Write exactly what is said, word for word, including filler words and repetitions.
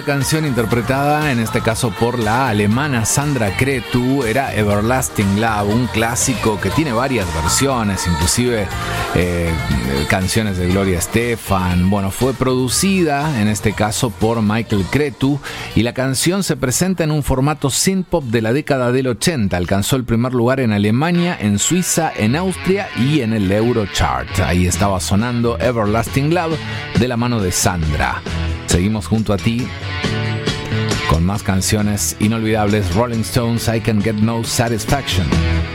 Una canción interpretada en este caso por la alemana Sandra Cretu era Everlasting Love, un clásico que tiene varias versiones, inclusive eh, canciones de Gloria Estefan. Bueno, fue producida en este caso por Michael Cretu y la canción se presenta en un formato synth-pop de la década del ochenta. Alcanzó el primer lugar en Alemania, en Suiza, en Austria y en el Eurochart. Ahí estaba sonando Everlasting Love de la mano de Sandra. Seguimos junto a ti con más canciones inolvidables. Rolling Stones, I Can Get No Satisfaction.